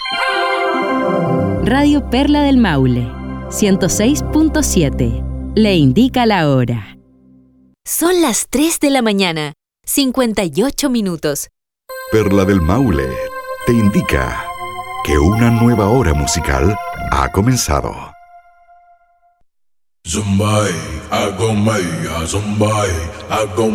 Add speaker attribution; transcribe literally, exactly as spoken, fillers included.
Speaker 1: Radio Perla del Maule, ciento seis punto siete. Le indica la hora.
Speaker 2: Son las tres de la mañana, cincuenta y ocho minutos.
Speaker 3: Perla del Maule te indica que una nueva hora musical ha comenzado.
Speaker 4: Zumbai, agomai, azumbai, agom